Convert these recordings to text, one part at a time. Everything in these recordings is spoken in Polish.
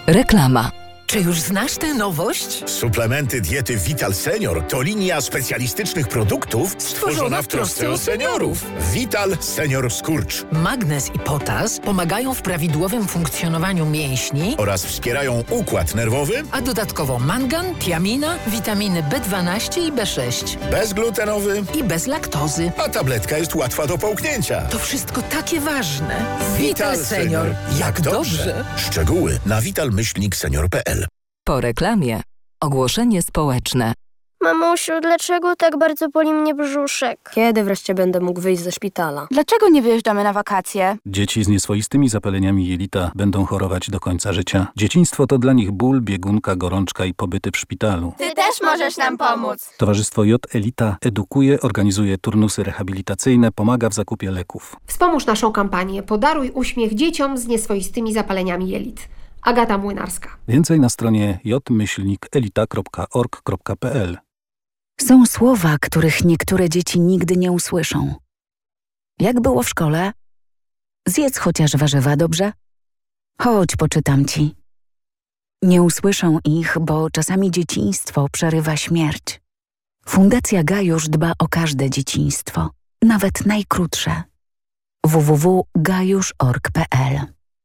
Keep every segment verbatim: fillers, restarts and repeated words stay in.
Reklama. Czy już znasz tę nowość? Suplementy diety Vital Senior to linia specjalistycznych produktów stworzona w trosce o seniorów. Vital Senior Skurcz. Magnez i potas pomagają w prawidłowym funkcjonowaniu mięśni oraz wspierają układ nerwowy, a dodatkowo mangan, tiamina, witaminy B dwanaście i B sześć. bezglutenowy i bez laktozy. A tabletka jest łatwa do połknięcia. To wszystko takie ważne. Vital Senior. Jak dobrze. Szczegóły na vital myślnik senior kropka p l. Po reklamie. Ogłoszenie społeczne. Mamusiu, dlaczego tak bardzo boli mnie brzuszek? Kiedy wreszcie będę mógł wyjść ze szpitala? Dlaczego nie wyjeżdżamy na wakacje? Dzieci z nieswoistymi zapaleniami jelita będą chorować do końca życia. Dzieciństwo to dla nich ból, biegunka, gorączka i pobyty w szpitalu. Ty też możesz nam pomóc. Towarzystwo J Elita edukuje, organizuje turnusy rehabilitacyjne, pomaga w zakupie leków. Wspomóż naszą kampanię Podaruj uśmiech dzieciom z nieswoistymi zapaleniami jelit. Agata Młynarska. Więcej na stronie j myślnik elita kropka org kropka p l. Są słowa, których niektóre dzieci nigdy nie usłyszą. Jak było w szkole? Zjedz chociaż warzywa, dobrze? Chodź, poczytam ci. Nie usłyszą ich, bo czasami dzieciństwo przerywa śmierć. Fundacja Gajusz dba o każde dzieciństwo, nawet najkrótsze. w w w kropka gajusz kropka org kropka p l.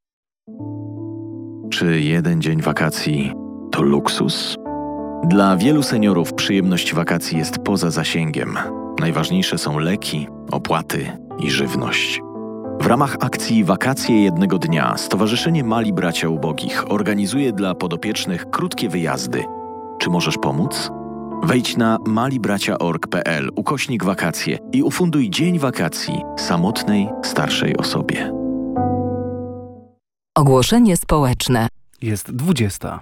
Czy jeden dzień wakacji to luksus? Dla wielu seniorów przyjemność wakacji jest poza zasięgiem. Najważniejsze są leki, opłaty i żywność. W ramach akcji Wakacje jednego dnia Stowarzyszenie Mali Bracia Ubogich organizuje dla podopiecznych krótkie wyjazdy. Czy możesz pomóc? Wejdź na malibracia kropka org kropka p l ukośnik wakacje i ufunduj dzień wakacji samotnej, starszej osobie. Ogłoszenie społeczne. Jest dwudziesta.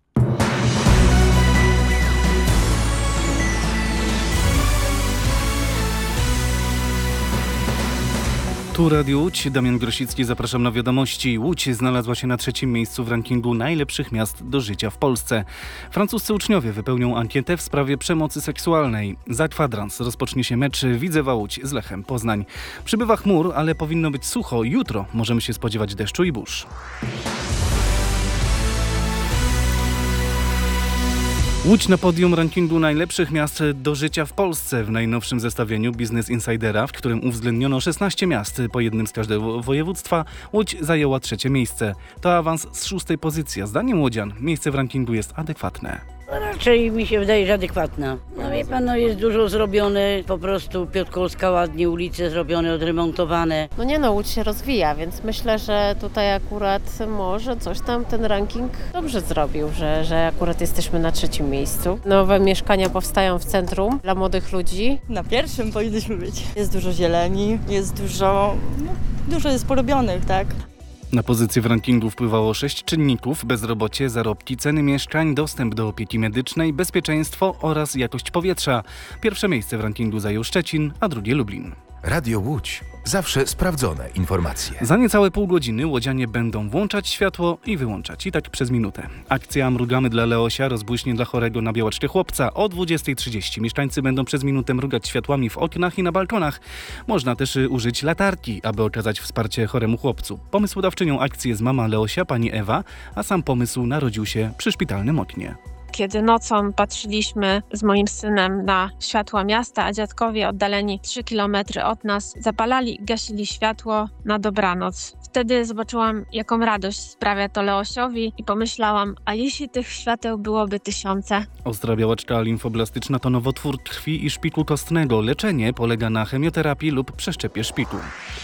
Tu Radio Łódź, Damian Grosicki, zapraszam na wiadomości. Łódź znalazła się na trzecim miejscu w rankingu najlepszych miast do życia w Polsce. Francuscy uczniowie wypełnią ankietę w sprawie przemocy seksualnej. Za kwadrans rozpocznie się mecz Widzewa Łódź z Lechem Poznań. Przybywa chmur, ale powinno być sucho. Jutro możemy się spodziewać deszczu i burz. Łódź na podium rankingu najlepszych miast do życia w Polsce w najnowszym zestawieniu Business Insidera, w którym uwzględniono szesnaście miast po jednym z każdego województwa. Łódź zajęła trzecie miejsce. To awans z szóstej pozycji, a zdaniem łodzian miejsce w rankingu jest adekwatne. Raczej mi się wydaje, że adekwatna. No wie pan, no jest dużo zrobione, po prostu Piotrkowska ładnie, ulice zrobione, odremontowane. No nie no, Łódź się rozwija, więc myślę, że tutaj akurat może coś tam ten ranking dobrze zrobił, że, że akurat jesteśmy na trzecim miejscu. Nowe mieszkania powstają w centrum dla młodych ludzi. Na pierwszym powinniśmy być. Jest dużo zieleni, jest dużo, no, dużo jest porobionych, tak? Na pozycję w rankingu wpływało sześć czynników: bezrobocie, zarobki, ceny mieszkań, dostęp do opieki medycznej, bezpieczeństwo oraz jakość powietrza. Pierwsze miejsce w rankingu zajął Szczecin, a drugie Lublin. Radio Łódź. Zawsze sprawdzone informacje. Za niecałe pół godziny łodzianie będą włączać światło i wyłączać. I tak przez minutę. Akcja Mrugamy dla Leosia rozbłyśnie dla chorego na białaczkę chłopca. O dwudziestej trzydzieści mieszkańcy będą przez minutę mrugać światłami w oknach i na balkonach. Można też użyć latarki, aby okazać wsparcie choremu chłopcu. Pomysłodawczynią akcji jest mama Leosia, pani Ewa, a sam pomysł narodził się przy szpitalnym oknie. Kiedy nocą patrzyliśmy z moim synem na światła miasta, a dziadkowie oddaleni trzy kilometry od nas zapalali i gasili światło na dobranoc. Wtedy zobaczyłam, jaką radość sprawia to Leosiowi i pomyślałam, a jeśli tych świateł byłoby tysiące? Ostra białaczka limfoblastyczna to nowotwór krwi i szpiku kostnego. Leczenie polega na chemioterapii lub przeszczepie szpiku.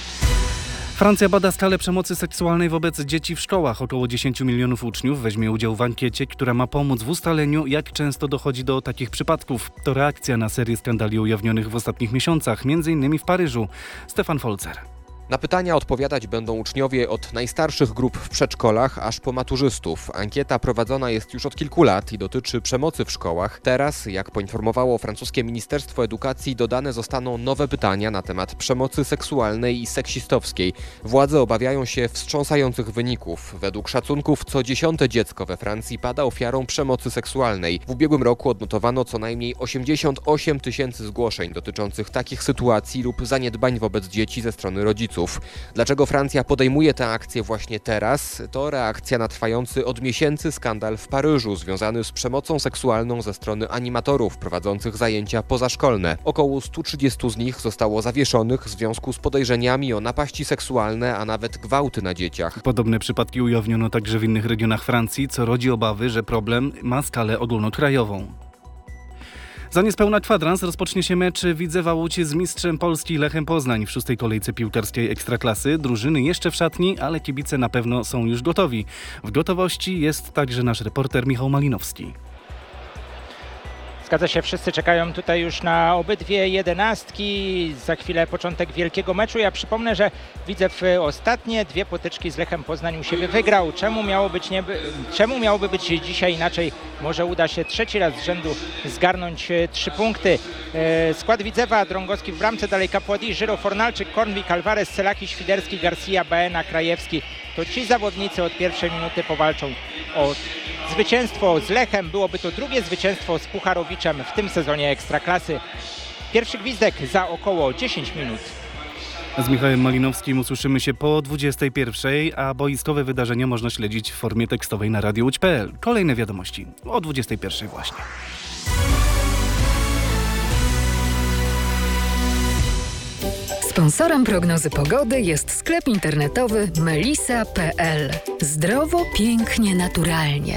Francja bada skalę przemocy seksualnej wobec dzieci w szkołach. Około dziesięć milionów uczniów weźmie udział w ankiecie, która ma pomóc w ustaleniu, jak często dochodzi do takich przypadków. To reakcja na serię skandali ujawnionych w ostatnich miesiącach, między innymi w Paryżu. Stefan Folzer. Na pytania odpowiadać będą uczniowie od najstarszych grup w przedszkolach aż po maturzystów. Ankieta prowadzona jest już od kilku lat i dotyczy przemocy w szkołach. Teraz, jak poinformowało francuskie Ministerstwo Edukacji, dodane zostaną nowe pytania na temat przemocy seksualnej i seksistowskiej. Władze obawiają się wstrząsających wyników. Według szacunków co dziesiąte dziecko we Francji pada ofiarą przemocy seksualnej. W ubiegłym roku odnotowano co najmniej osiemdziesiąt osiem tysięcy zgłoszeń dotyczących takich sytuacji lub zaniedbań wobec dzieci ze strony rodziców. rodziców. Dlaczego Francja podejmuje tę akcję właśnie teraz? To reakcja na trwający od miesięcy skandal w Paryżu związany z przemocą seksualną ze strony animatorów prowadzących zajęcia pozaszkolne. Około stu trzydziestu z nich zostało zawieszonych w związku z podejrzeniami o napaści seksualne, a nawet gwałty na dzieciach. Podobne przypadki ujawniono także w innych regionach Francji, co rodzi obawy, że problem ma skalę ogólnokrajową. Za niespełna kwadrans rozpocznie się mecz Widzewa Łódź z mistrzem Polski Lechem Poznań w szóstej kolejce piłkarskiej Ekstraklasy. Drużyny jeszcze w szatni, ale kibice na pewno są już gotowi. W gotowości jest także nasz reporter Michał Malinowski. Zgadza się, wszyscy czekają tutaj już na obydwie jedenastki. Za chwilę początek wielkiego meczu. Ja przypomnę, że Widzew ostatnie dwie potyczki z Lechem Poznań u siebie wygrał. Czemu miało być nie, czemu miałoby być dzisiaj inaczej? Może uda się trzeci raz z rzędu zgarnąć trzy punkty. E, skład Widzewa: Drągowski w bramce, dalej Kapładi, Żyro, Fornalczyk, Kornwik, Alvarez, Selaki, Świderski, Garcia, Baena, Krajewski. To ci zawodnicy od pierwszej minuty powalczą o zwycięstwo z Lechem. Byłoby to drugie zwycięstwo z Pucharowiczem w tym sezonie Ekstraklasy. Pierwszy gwizdek za około dziesięć minut. Z Michałem Malinowskim usłyszymy się po dwudziestej pierwszej, a boiskowe wydarzenia można śledzić w formie tekstowej na radio łódź kropka pe el. Kolejne wiadomości o dwudziestej pierwszej właśnie. Sponsorem prognozy pogody jest sklep internetowy melisa kropka pe el. Zdrowo, pięknie, naturalnie.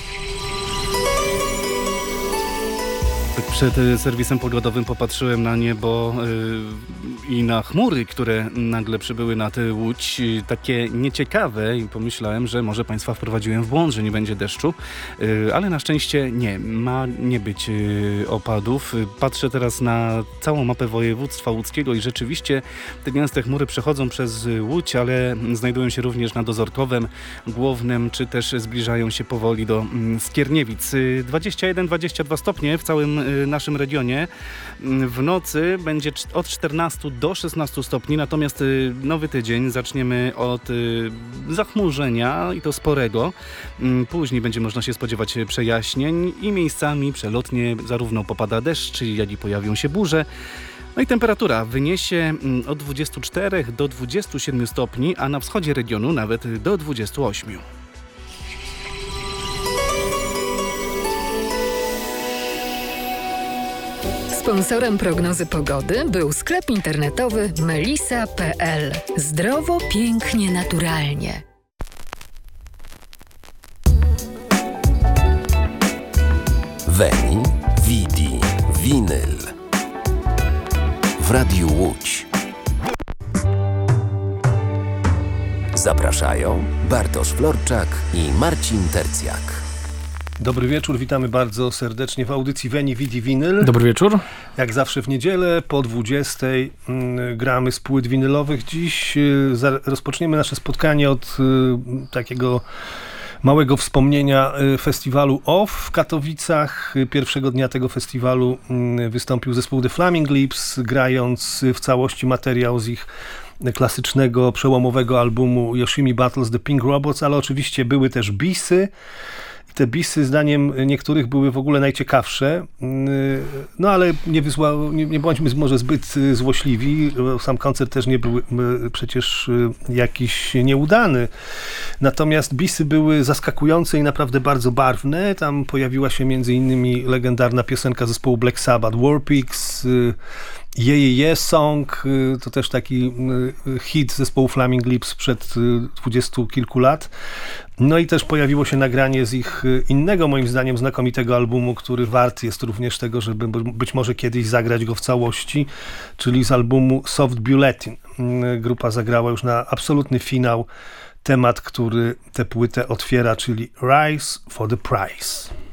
Przed serwisem pogodowym popatrzyłem na niebo yy, i na chmury, które nagle przybyły nad Łódź, yy, takie nieciekawe, i pomyślałem, że może Państwa wprowadziłem w błąd, że nie będzie deszczu, yy, ale na szczęście nie, ma nie być yy, opadów. Patrzę teraz na całą mapę województwa łódzkiego i rzeczywiście te gęste chmury przechodzą przez Łódź, ale znajdują się również nad Ozorkowem, Głownem, czy też zbliżają się powoli do yy, Skierniewic. Yy, dwadzieścia jeden dwadzieścia dwa stopnie w całym naszym regionie. W nocy będzie od czternastu do szesnastu stopni, natomiast nowy tydzień zaczniemy od zachmurzenia, i to sporego. Później będzie można się spodziewać przejaśnień i miejscami przelotnie zarówno popada deszcz, jak i pojawią się burze. No i temperatura wyniesie od dwudziestu czterech do dwudziestu siedmiu stopni, a na wschodzie regionu nawet do dwudziestu ośmiu. Sponsorem prognozy pogody był sklep internetowy melisa kropka pe el. Zdrowo, pięknie, naturalnie. Veni, Vidi, Vinyl. W Radiu Łódź. Zapraszają Bartosz Florczak i Marcin Tercjak. Dobry wieczór, witamy bardzo serdecznie w audycji Veni, Vidi, Vinyl. Dobry wieczór. Jak zawsze w niedzielę po dwudziestej mm, gramy z płyt winylowych. Dziś y, za, rozpoczniemy nasze spotkanie od y, takiego małego wspomnienia y, festiwalu O F w Katowicach. Y, pierwszego dnia tego festiwalu y, wystąpił zespół The Flaming Lips, grając w całości materiał z ich klasycznego, przełomowego albumu Yoshimi Battles The Pink Robots, ale oczywiście były też bisy. Te bisy, zdaniem niektórych, były w ogóle najciekawsze, no ale nie, wysła, nie, nie bądźmy może zbyt złośliwi, sam koncert też nie był przecież jakiś nieudany, natomiast bisy były zaskakujące i naprawdę bardzo barwne. Tam pojawiła się między innymi legendarna piosenka zespołu Black Sabbath, Warpigs, Je, Je, Je Song, to też taki hit zespołu Flaming Lips przed dwudziestu kilku lat. No i też pojawiło się nagranie z ich innego, moim zdaniem, znakomitego albumu, który wart jest również tego, żeby być może kiedyś zagrać go w całości, czyli z albumu Soft Bulletin. Grupa zagrała już na absolutny finał temat, który tę płytę otwiera, czyli Rise for the Prize.